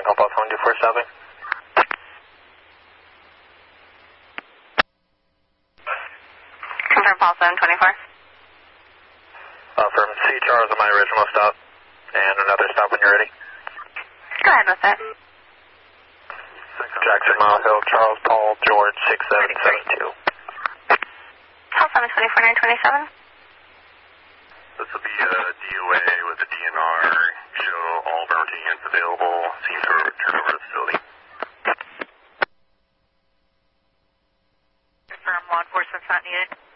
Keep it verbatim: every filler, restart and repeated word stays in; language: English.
Paul Paul seven two four stopping. Confirm Paul seven twenty-four. Uh, from C Charles on my original stop, and another stop when you're ready. Go ahead with it. Jackson, Mile Hill, Charles, Paul, George, six seven seven two. Paul seven twenty-four nine twenty-seven. This will be a D O A with a D N R. Show all bounty units available. Seem to return over to the facility. Confirm law enforcement's not needed.